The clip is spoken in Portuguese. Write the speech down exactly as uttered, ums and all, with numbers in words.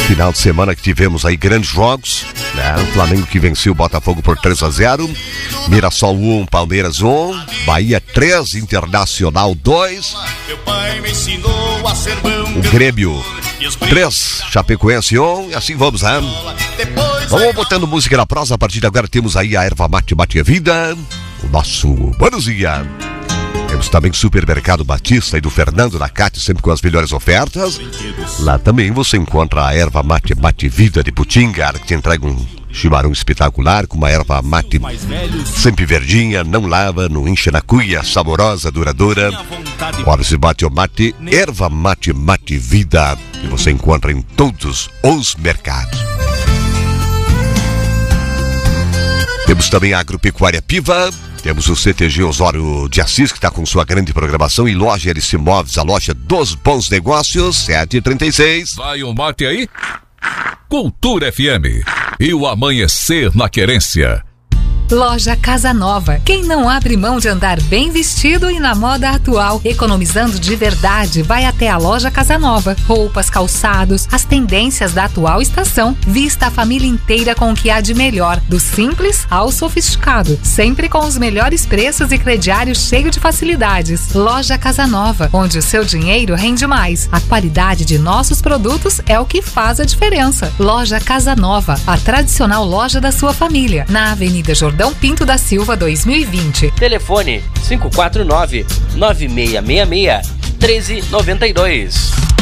Final de semana que tivemos aí grandes jogos, né? O Flamengo que venceu o Botafogo por três a zero, Mirassol um, Palmeiras um, Bahia três, Internacional dois, o Grêmio três, Chapecoense um, e assim vamos, né? Vamos botando música na prosa. A partir de agora temos aí a Erva Mate Mate a Vida, o nosso Buenos Dias. Temos também o Supermercado Batista e do Fernando da Cate, sempre com as melhores ofertas. Lá também você encontra a Erva Mate Mate Vida de Putinga, que te entrega um chimarrão espetacular com uma erva mate sempre verdinha, não lava, não enche na cuia, saborosa, duradoura. Ora se bate o mate, Erva Mate Mate Vida, que você encontra em todos os mercados. Temos também a Agropecuária Piva. Temos o C T G Osório de Assis, que está com sua grande programação, e loja L C Móveis, a loja dos bons negócios, sete e trinta e seis. Vai um mate aí? Cultura F M e o amanhecer na querência. Loja Casa Nova. Quem não abre mão de andar bem vestido e na moda atual, economizando de verdade, vai até a Loja Casa Nova. Roupas, calçados, as tendências da atual estação. Vista a família inteira com o que há de melhor, do simples ao sofisticado. Sempre com os melhores preços e crediário cheio de facilidades. Loja Casa Nova, onde o seu dinheiro rende mais. A qualidade de nossos produtos é o que faz a diferença. Loja Casa Nova, a tradicional loja da sua família. Na Avenida Jordão Pinto da Silva dois mil e vinte. Telefone cinco quatro nove, nove seis seis seis, um três nove dois.